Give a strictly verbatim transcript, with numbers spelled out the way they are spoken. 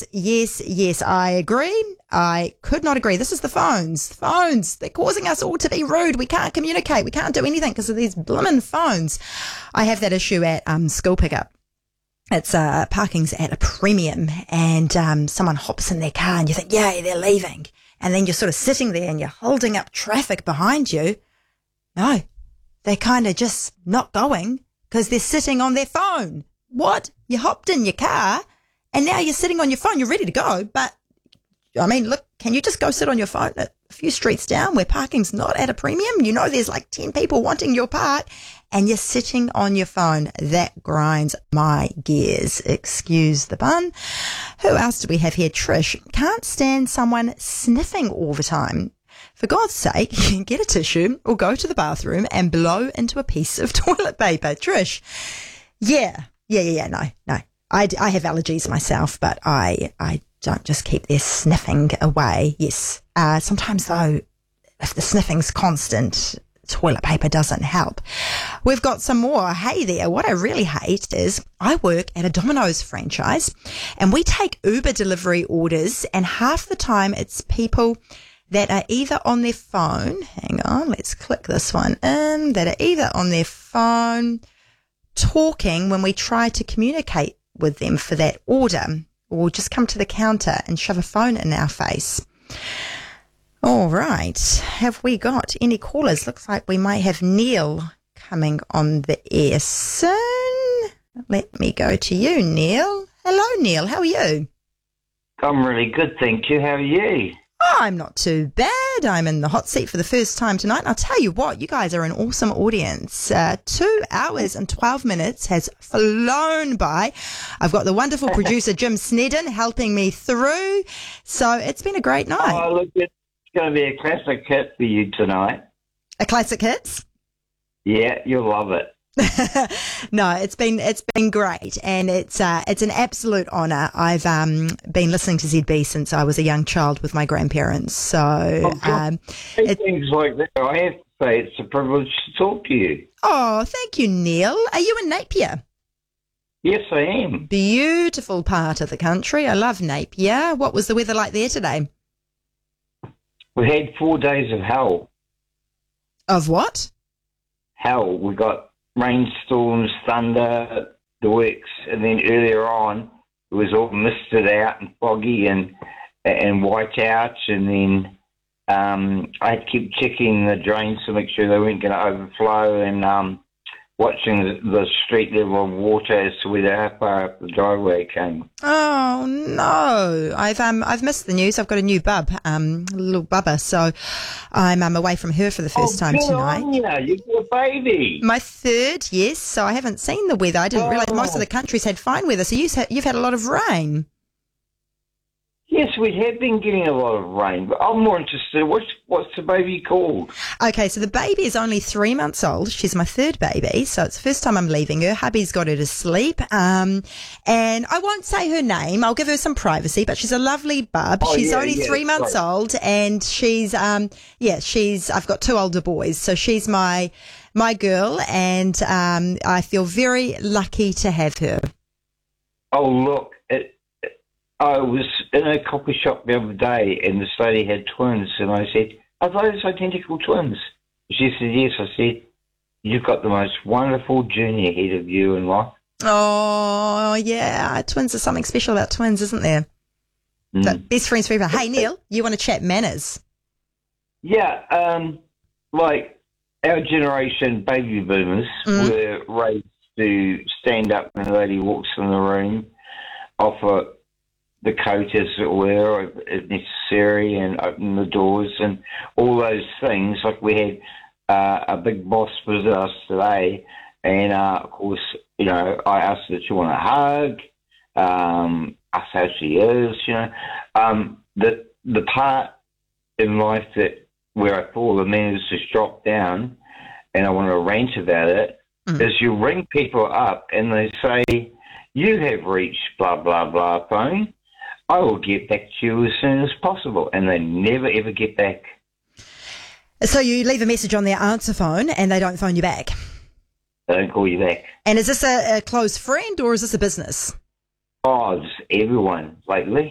Yes, yes, yes, I agree. I could not agree. This is the phones. Phones. They're causing us all to be rude. We can't communicate. We can't do anything because of these blimmin' phones. I have that issue at um, school pickup. It's uh, parking's at a premium and um, someone hops in their car and you think, yay, they're leaving. And then you're sort of sitting there and you're holding up traffic behind you. No, they're kind of just not going because they're sitting on their phone. What? You hopped in your car and now you're sitting on your phone. You're ready to go. But, I mean, look, can you just go sit on your phone at a few streets down where parking's not at a premium? You know there's like ten people wanting your park and you're sitting on your phone. That grinds my gears. Excuse the pun. Who else do we have here? Trish. Can't stand someone sniffing all the time. For God's sake, get a tissue or go to the bathroom and blow into a piece of toilet paper. Trish. Yeah. Yeah, yeah, yeah. No, no. I, I have allergies myself, but I, I don't just keep their sniffing away. Yes. Uh, sometimes, though, if the sniffing's constant, toilet paper doesn't help. We've got some more. Hey there. What I really hate is I work at a Domino's franchise and we take Uber delivery orders, and half the time it's people that are either on their phone. Hang on. Let's click this one in. That are either on their phone talking when we try to communicate with them for that order, or just come to the counter and shove a phone in our face. All right. Have we got any callers? Looks like we might have Neil coming on the air soon. Let me go to you, Neil. Hello, Neil. How are you? I'm really good, thank you. How are you? Oh, I'm not too bad. I'm in the hot seat for the first time tonight. And I'll tell you what, you guys are an awesome audience. Uh, two hours and twelve minutes has flown by. I've got the wonderful producer Jim Snedden helping me through. So it's been a great night. Oh, look, it's going to be a classic hit for you tonight. A classic hits? Yeah, you'll love it. No, it's been it's been great, and it's uh, it's an absolute honour. I've um, been listening to Z B since I was a young child with my grandparents. So um, it, things like that, I have to say it's a privilege to talk to you. Oh, thank you, Neil. Are you in Napier? Yes, I am. Beautiful part of the country. I love Napier. What was the weather like there today? We had four days of hell. Of what? Hell. We got rainstorms, thunder, the works, and then earlier on it was all misted out and foggy and and white out, and then um, I had to keep checking the drains to make sure they weren't going to overflow, and um, watching the, the street level of water as to whether how far up the driveway came. Oh no! I've um I've missed the news. I've got a new bub, um little bubba, so I'm um, away from her for the first oh, time good tonight. On ya. You've got a baby. My third, yes. So I haven't seen the weather. I didn't oh. realise most of the country's had fine weather. So you've had, you've had a lot of rain. Yes, we have been getting a lot of rain, but I'm more interested. What's what's the baby called? Okay, so the baby is only three months old. She's my third baby, so it's the first time I'm leaving her. Hubby's got her to sleep, um, and I won't say her name. I'll give her some privacy, but she's a lovely bub. Oh, she's yeah, only yeah, three months right. old, and she's um, yeah, she's. I've got two older boys, so she's my my girl, and um, I feel very lucky to have her. Oh, look. It, I was in a coffee shop the other day and this lady had twins, and I said, are those identical twins? She said, yes. I said, you've got the most wonderful journey ahead of you in life. Oh, yeah. Twins are something special about twins, isn't there? Mm. So, best friends forever. Hey, Neil, you want to chat manners? Yeah, um, like our generation, baby boomers, Mm. were raised to stand up when a lady walks in the room, offer the coat as it were, if necessary, and open the doors and all those things. Like we had uh, a big boss visit us today, and uh, of course, you know, I asked her, "Do you want a hug?" Um, asked how she is, you know. Um, the the part in life that where I fall, the manners just drop down, and I want to rant about it. Mm. Is you ring people up and they say, "You have reached blah blah blah phone. I will get back to you as soon as possible," and they never ever get back. So you leave a message on their answer phone and they don't phone you back? They don't call you back. And is this a, a close friend or is this a business? Oh, just everyone lately.